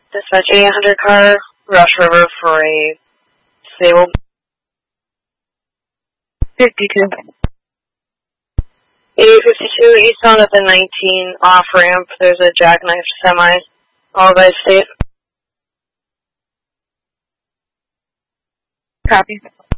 Dispatch 800 car, Rush River for a stable. 52. 852 eastbound at the 19 off ramp. There's a jackknife semi. All by state. Copy.